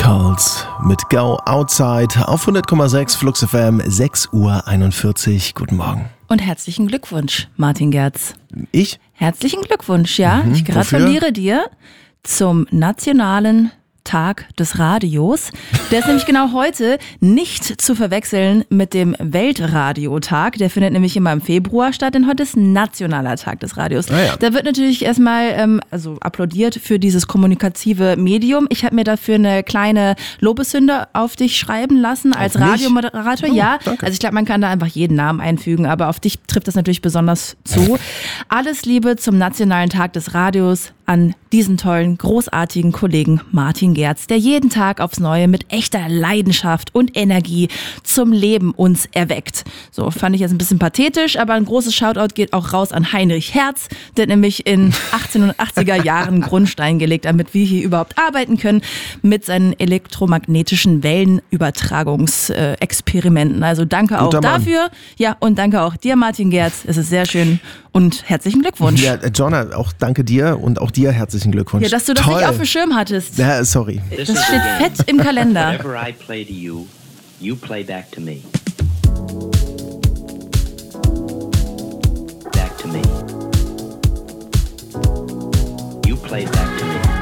Calls mit Go Outside auf 100,6 Flux FM, 6:41 Uhr. Guten Morgen. Und herzlichen Glückwunsch, Martin Gerz. Ich? Herzlichen Glückwunsch, ja. Ich gratuliere dir zum Nationalen Tag des Radios. Der ist nämlich genau heute, nicht zu verwechseln mit dem Weltradiotag. Der findet nämlich immer im Februar statt, denn heute ist Nationaler Tag des Radios. Ah ja. Da wird natürlich erstmal applaudiert für dieses kommunikative Medium. Ich habe mir dafür eine kleine Lobeshymne auf dich schreiben lassen als Auf mich? Radiomoderator. Oh, ja, danke. also ich glaube, man kann da einfach jeden Namen einfügen, aber auf dich trifft das natürlich besonders zu. Alles Liebe zum Nationalen Tag des Radios an diesen tollen, großartigen Kollegen Martin Gerz, der jeden Tag aufs Neue mit echter Leidenschaft und Energie zum Leben uns erweckt. So, fand ich jetzt ein bisschen pathetisch, aber ein großes Shoutout geht auch raus an Heinrich Herz, der nämlich in 1880er Jahren Grundstein gelegt, damit wir hier überhaupt arbeiten können mit seinen elektromagnetischen Wellenübertragungsexperimenten. Also danke auch Guter Mann. dafür. Ja, und danke auch dir, Martin Gerz. Es ist sehr schön und herzlichen Glückwunsch. Ja, Jonna, auch danke dir und auch dir herzlichen Glückwunsch. Ja, dass du das Toll. nicht auf dem Schirm hattest. Ja, sorry. Das steht fett im Kalender. Whatever I play to you, you play back to me.